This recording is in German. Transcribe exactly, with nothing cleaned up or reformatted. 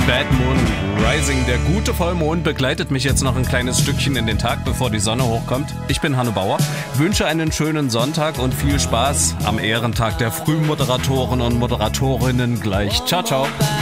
Bad Moon Rising. Der gute Vollmond begleitet mich jetzt noch ein kleines Stückchen in den Tag, bevor die Sonne hochkommt. Ich bin Hanno Bauer, wünsche einen schönen Sonntag und viel Spaß am Ehrentag der Frühmoderatoren und Moderatorinnen gleich. Ciao, ciao.